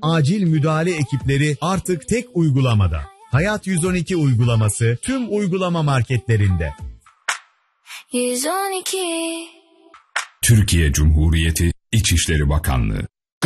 acil müdahale ekipleri artık tek uygulamada. Hayat 112 uygulaması tüm uygulama marketlerinde. 112 Türkiye Cumhuriyeti İçişleri Bakanlığı.